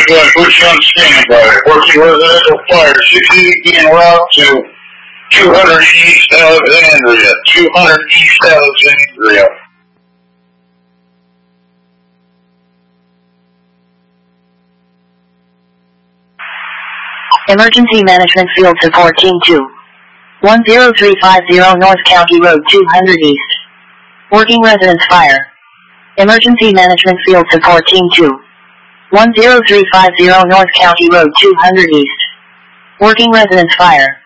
to go ahead and put you on standby. Working residential fire, 60 en route to 200 East Alexandria. 200 East Alexandria. Emergency Management Field Support Team 2. 10350 North County Road 200 East. Working residence fire. Emergency Management Field Support Team 2. 10350 North County Road 200 East. Working residence fire.